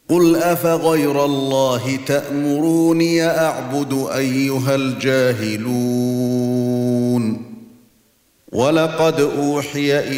قُلْ أَفَغَيْرَ اللَّهِ تَأْمُرُونِي أَعْبُدُ أَيُّهَا الْجَاهِلُونَ وَلَقَدْ أُوحِيَ